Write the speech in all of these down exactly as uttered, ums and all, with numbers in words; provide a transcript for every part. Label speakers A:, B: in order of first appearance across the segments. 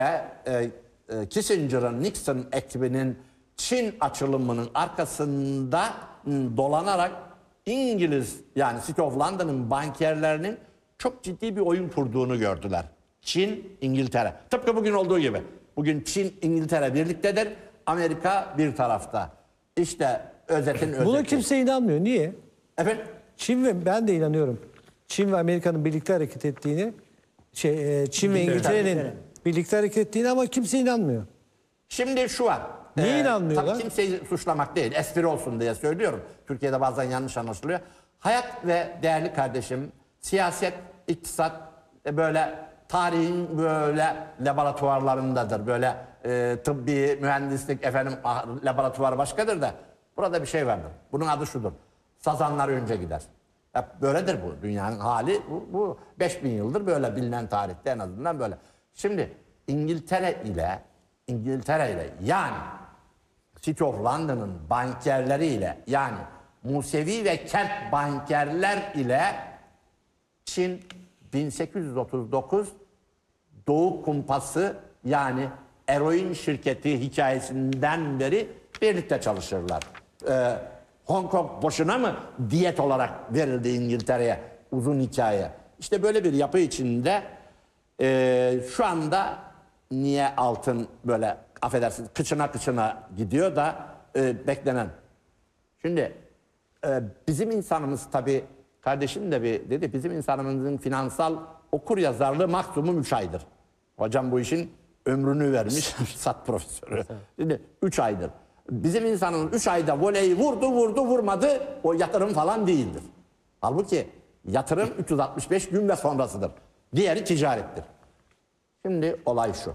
A: e, e, Kissinger'ın, Nixon ekibinin Çin açılımının arkasında m, dolanarak İngiliz, yani City of London'ın bankerlerinin çok ciddi bir oyun kurduğunu gördüler. Çin, İngiltere. Tıpkı bugün olduğu gibi. Bugün Çin, İngiltere birliktedir. Amerika bir tarafta. İşte özetin özeti.
B: Buna kimse inanmıyor. Niye?
A: Efendim?
B: Çin ve ben de inanıyorum. Çin ve Amerika'nın birlikte hareket ettiğini, şey, Çin ve İngiltere'nin birlikte hareket ettiğini, ama kimse inanmıyor.
A: Şimdi şu var.
B: Niye
A: Ee,
B: inanmıyorlar?
A: Tabii kimseyi suçlamak değil, espri olsun diye söylüyorum. Türkiye'de bazen yanlış anlaşılıyor. Hayat ve değerli kardeşim, siyaset, iktisat e, böyle tarihin böyle laboratuvarlarındadır. Böyle e, tıbbi, mühendislik, efendim ah, laboratuvar başkadır da burada bir şey vardır. Bunun adı şudur. Sazanlar önce gider. Hep böyledir bu. Dünyanın hali bu, bu beş bin yıldır böyle, bilinen tarihte en azından böyle. Şimdi İngiltere ile İngiltere ile yani City of London'ın bankerleriyle, yani Musevi ve kent bankerler ile Çin bin sekiz yüz otuz dokuz Doğu Kumpası, yani eroin şirketi hikayesinden beri birlikte çalışırlar. Ee, Hong Kong boşuna mı diyet olarak verildi İngiltere'ye? Uzun hikaye. İşte böyle bir yapı içinde e, şu anda niye altın böyle, affedersiniz, kıçına kıçına gidiyor da e, beklenen. Şimdi e, bizim insanımız, tabii kardeşim de bir dedi, bizim insanımızın finansal okur yazarlığı maksimum üç aydır. Hocam bu işin ömrünü vermiş sat profesörü. Şimdi üç aydır. Bizim insanımız üç ayda voleyi vurdu vurdu vurmadı, o yatırım falan değildir. Halbuki yatırım üç yüz altmış beş gün ve sonrasıdır. Diğeri ticarettir. Şimdi olay şu.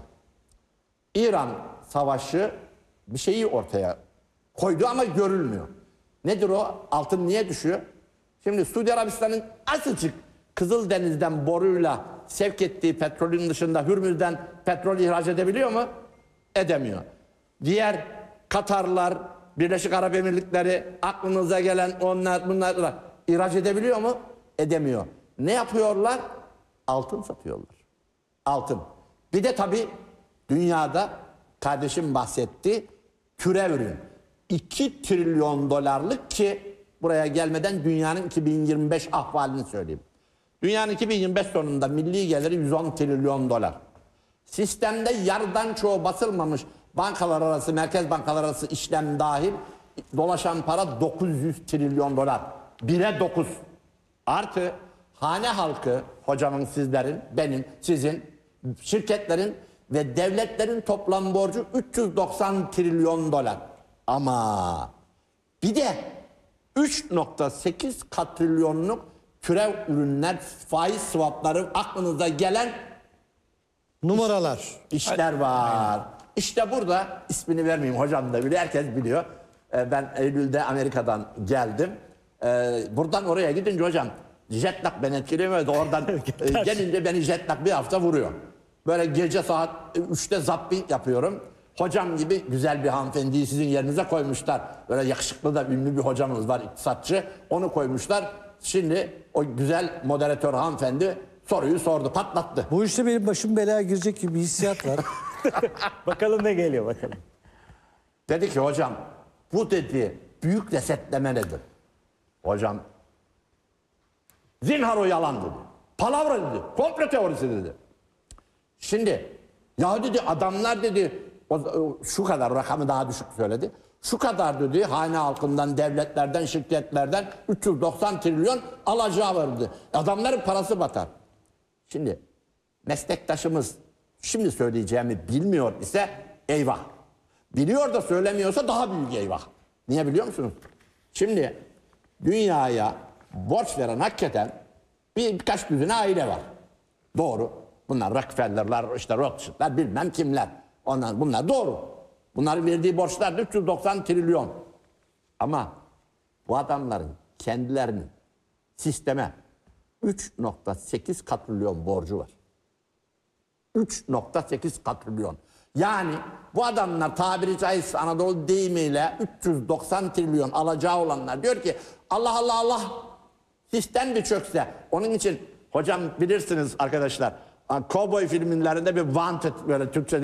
A: İran savaşı bir şeyi ortaya koydu ama görülmüyor. Nedir o? Altın niye düşüyor? Şimdi Suudi Arabistan'ın azıcık Kızıldeniz'den boruyla sevk ettiği petrolün dışında Hürmüz'den petrol ihraç edebiliyor mu? Edemiyor. Diğer Katarlar, Birleşik Arap Emirlikleri, aklınıza gelen onlar bunlar ihraç edebiliyor mu? Edemiyor. Ne yapıyorlar? Altın satıyorlar. Altın. Bir de tabii dünyada, kardeşim bahsetti, türev ürün. iki trilyon dolarlık, ki buraya gelmeden dünyanın iki bin yirmi beş ahvalini söyleyeyim. Dünyanın iki bin yirmi beş sonunda milli geliri yüz on trilyon dolar. Sistemde yarıdan çoğu basılmamış bankalar arası, merkez bankalar arası işlem dahil dolaşan para dokuz yüz trilyon dolar. Bire dokuz. Artı hane halkı, hocamın, sizlerin, benim, sizin, şirketlerin ve devletlerin toplam borcu üç yüz doksan trilyon dolar. Ama bir de üç nokta sekiz katrilyonluk türev ürünler, faiz swapları, aklınıza gelen
B: Numaralar.
A: işler var. İşte burada, ismini vermeyeyim, hocam da biliyor, herkes biliyor. Ee, ben Eylül'de Amerika'dan geldim. Ee, buradan oraya gidince hocam jet lag beni etkilemiyordu. Oradan e, gelince beni jet lag bir hafta vuruyor. Böyle gece saat üçte zapping yapıyorum. Hocam gibi güzel bir hanımefendiyi sizin yerinize koymuşlar. Böyle yakışıklı da ünlü bir hocamız var, iktisatçı. Onu koymuşlar. Şimdi o güzel moderatör hanımefendi soruyu sordu, patlattı.
B: Bu işte benim başım belaya girecek gibi bir hissiyat var.
C: Bakalım ne geliyor bakalım.
A: Dedi ki hocam bu dedi büyük resetleme nedir? Hocam zinhar o yalan dedi. Palavra dedi. Komplo teorisi dedi. Şimdi ya dedi adamlar dedi o, o, şu kadar rakamı daha düşük söyledi. Şu kadar dedi hane halkından, devletlerden, şirketlerden üç yüz doksan trilyon alacağı var dedi. Adamların parası batar. Şimdi meslektaşımız şimdi söyleyeceğimi bilmiyor ise eyvah. Biliyor da söylemiyorsa daha büyük eyvah. Niye biliyor musunuz? Şimdi dünyaya borç veren hakikaten bir, birkaç düzine aile var. Doğru. Bunlar Rockefeller'lar, işte Rothschild'ler, bilmem kimler. Onlar, bunlar doğru. Bunların verdiği borçlar da üç yüz doksan trilyon. Ama bu adamların kendilerinin sisteme üç nokta sekiz katrilyon borcu var. üç nokta sekiz katrilyon. Yani bu adamlar tabiri caizse Anadolu deyimiyle üç yüz doksan trilyon alacağı olanlar diyor ki Allah Allah Allah, sistem bir çökse. Onun için hocam bilirsiniz arkadaşlar, Cowboy filmlerinde bir Wanted, böyle Türkçe